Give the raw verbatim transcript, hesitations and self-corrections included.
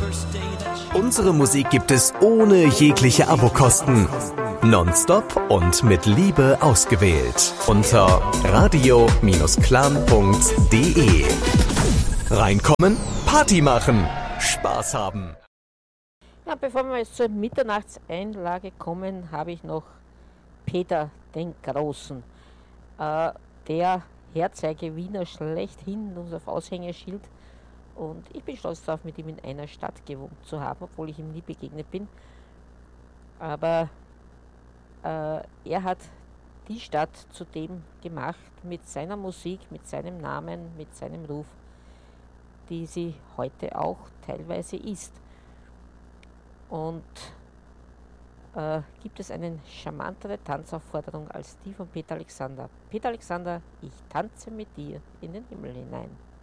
Unsere Musik gibt es ohne jegliche Abokosten. Nonstop und mit Liebe ausgewählt. Unter radio Bindestrich clan Punkt de. Reinkommen, Party machen, Spaß haben. Ja, bevor wir jetzt zur Mitternachtseinlage kommen, habe ich noch Peter den Großen. Äh, der Herzeige Wiener schlechthin, uns auf Aushängeschild. Und ich bin stolz darauf, mit ihm in einer Stadt gewohnt zu haben, obwohl ich ihm nie begegnet bin. Aber äh, er hat die Stadt zu dem gemacht, mit seiner Musik, mit seinem Namen, mit seinem Ruf, die sie heute auch teilweise ist. Und äh, gibt es eine charmantere Tanzaufforderung als die von Peter Alexander. Peter Alexander, ich tanze mit dir in den Himmel hinein.